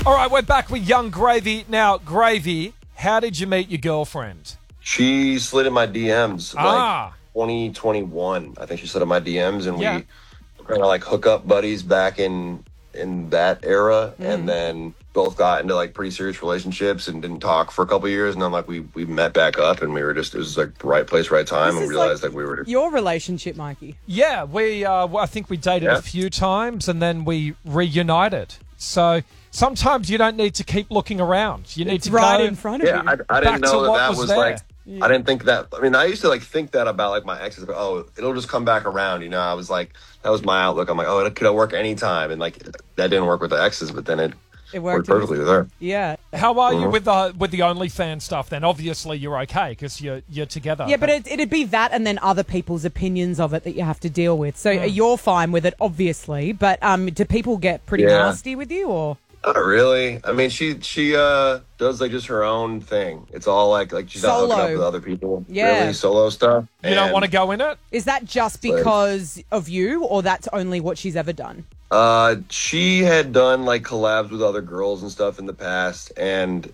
All right, we're back with Young Gravy. Now, Gravy, how did you meet your girlfriend? She slid in my DMs like 2021. I think she slid in my DMs, and we kind of like hook up buddies back in that era, and then both got into like pretty serious relationships and didn't talk for a couple of years, and then like we met back up, and we were just, it was like right place, right time, and we realized like we were your relationship, Mikey. Yeah, we I think we dated a few times, and then we reunited. So sometimes you don't need to keep looking around. You need to right go in front of you. I didn't know that was there. like. Yeah. I didn't think that. I mean, I used to like think that about like my exes. But, oh, it'll just come back around. You know, I was like, that was my outlook. I'm like, oh, it could work anytime, and like that didn't work with the exes, but then it worked perfectly with her. Yeah. How are you with the OnlyFans stuff? Then obviously you're okay because you're together. Yeah, but it'd be that, and then other people's opinions of it that you have to deal with. So you're fine with it, obviously. But do people get pretty nasty with you, or? Not really. I mean, she does like just her own thing. It's all like she's not hooking up with other people. Yeah. Really solo stuff. You don't want to go in it? Is that just because of you, or that's only what she's ever done? She had done like collabs with other girls and stuff in the past, and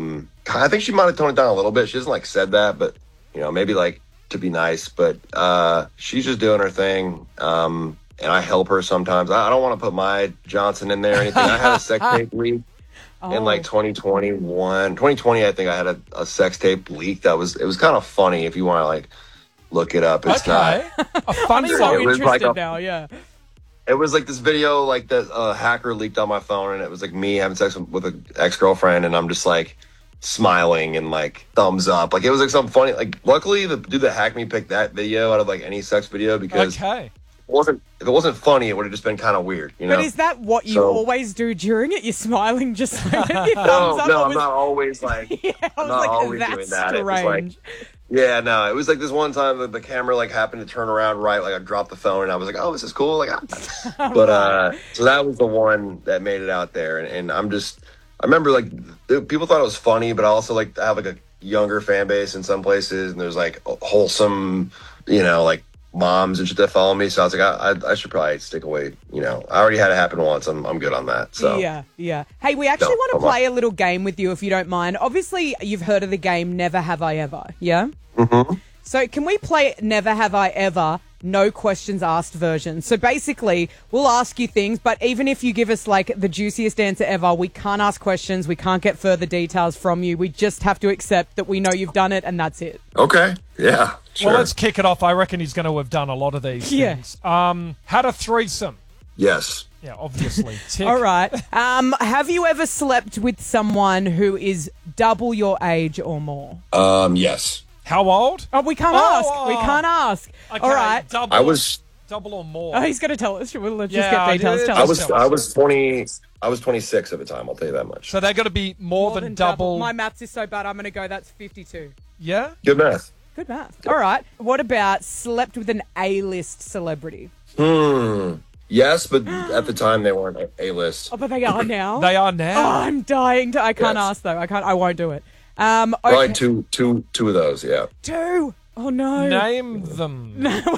I think she might have toned it down a little bit. She hasn't like said that, but you know, maybe like to be nice. But she's just doing her thing. And I help her sometimes. I don't want to put my Johnson in there or anything. I had a sex tape leak in like 2021. 2020, I think I had a sex tape leak. It was kind of funny if you want to like look it up. It's not a funny I'm so one. interested now, yeah. It was like this video like that a hacker leaked on my phone, and it was like me having sex with an ex-girlfriend, and I'm just like smiling and like thumbs up. Like it was like something funny. Like luckily the dude that hacked me picked that video out of like any sex video because if it wasn't funny, it would have just been kind of weird, you know? But is that what you always do during it? You're smiling just like your thumbs up? No, I'm not always like, I'm not always doing that. It was like, it was like this one time that the camera like happened to turn around right, like I dropped the phone and I was like, oh, this is cool. Like, but so that was the one that made it out there. And I remember like people thought it was funny, but I also like have like a younger fan base in some places, and there's like wholesome, you know, like moms and shit that follow me, so I was like, I should probably stick away. You know, I already had it happen once. I'm good on that. So yeah. Hey, we actually want to play a little game with you if you don't mind. Obviously, you've heard of the game Never Have I Ever, yeah? Mm-hmm. So can we play Never Have I Ever, no questions asked version? So basically, we'll ask you things, but even if you give us like the juiciest answer ever, we can't ask questions. We can't get further details from you. We just have to accept that we know you've done it, and that's it. Okay. Yeah. Sure. Well, let's kick it off. I reckon he's going to have done a lot of these things. Had a threesome? Yes. Yeah, obviously. Tick. All right. Have you ever slept with someone who is double your age or more? Yes. How old? Oh, we can't ask. We can't ask. Okay, all right. Double or more. Oh, he's going to tell us. Let's just get details. I was 20. I was 26 at the time. I'll tell you that much. So they got to be more than double. My maths is so bad. I'm going to go. That's 52. Yeah. Good math. Good math. All right. What about slept with an A-list celebrity? Yes, but at the time they weren't A-list. Oh, but they are now. They are now. Oh, I'm dying to. I can't ask though. I won't do it. Okay. Probably two of those. Yeah. Two. Oh no. Name them.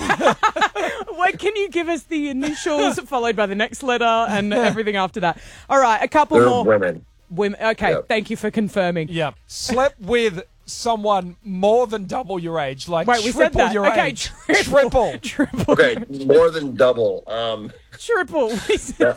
Wait, can you give us the initials followed by the next letter and everything after that? All right, a couple They're more. Women. Okay, Yep. Thank you for confirming. Yeah. Slept with someone more than double your age, like Wait, we said triple that. your Okay, age. triple. Okay, more than double. Triple. No,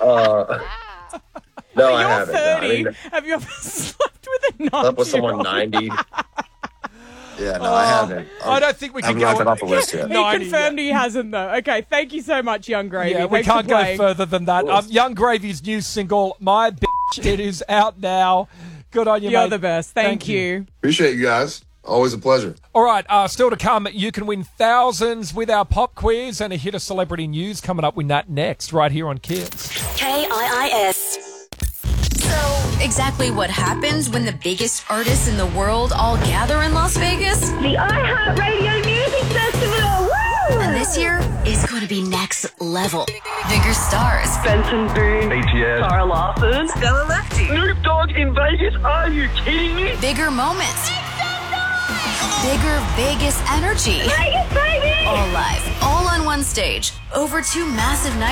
I haven't. 30. No, Have you ever slept with a 90? Slept with someone 90. Yeah, no, I haven't. I don't think we can go knocked it off the list yet. He confirmed he hasn't, though. Okay, thank you so much, Young Gravy. Yeah, we Thanks can't for go playing. further than that. Young Gravy's new single, My Bitch, it is out now. Good on you, You're mate. the best. Thank you. Appreciate you guys. Always a pleasure. All right, still to come, you can win thousands with our pop quiz and a hit of celebrity news coming up with that next, right here on Kids. KIIS. So, exactly what happens when the biggest artists in the world all gather in Las Vegas? The iHeartRadio Music Festival! Woo! And this year is going to be next level. Bigger stars. Benson Boone, BTS, Tara Larson, Stella Lefty. Snoop Dogg in Vegas. Are you kidding me? Bigger moments. Bigger Vegas energy. Vegas, baby! All live, all on one stage. Over 2 massive nights.